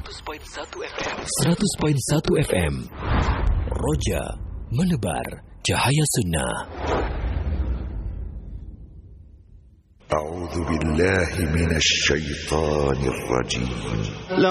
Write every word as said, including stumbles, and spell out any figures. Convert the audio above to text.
seratus perpuluhan satu F M. seratus perpuluhan satu F M. Roja menebar cahaya sunnah. A'udzu billahi minasy syaithanir rajim.